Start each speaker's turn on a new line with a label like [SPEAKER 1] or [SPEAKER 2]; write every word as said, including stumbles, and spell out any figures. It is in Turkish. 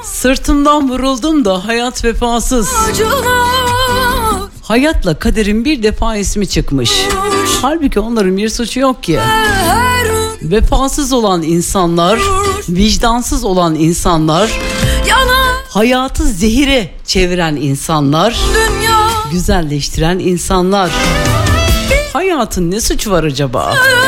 [SPEAKER 1] Sırtımdan vuruldum da hayat vefasız. Hayatla kaderin bir defa ismi çıkmış. Halbuki onların bir suçu yok ki. Vefasız olan insanlar, vicdansız olan insanlar, hayatı zehire çeviren insanlar, güzelleştiren insanlar. Hayatın ne suçu var acaba?